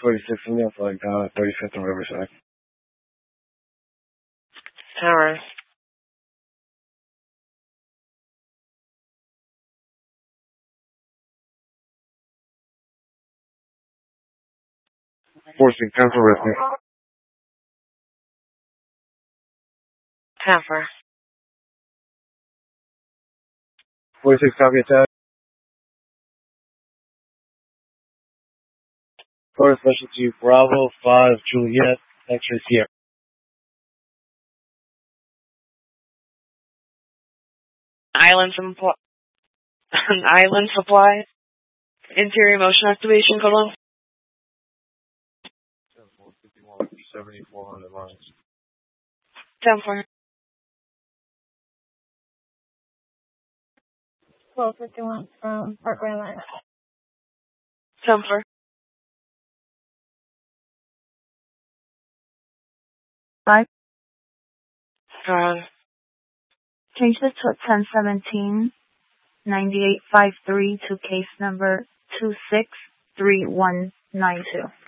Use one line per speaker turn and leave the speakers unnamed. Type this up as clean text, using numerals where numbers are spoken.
46 Indian flag down at 35th and Riverside.
Tower.
Forcing 10 for Whitney.
Tower.
46 copy attack. Order specialty Bravo 5 Juliet X-ray Sierra.
Island supply. Interior motion activation, code 1.
10-451 for 7,400 miles.
10-4.
1251 from Parkway Line.
10-4.
Five.
Uh,
Change this to a 1017-9853 to case number 263192.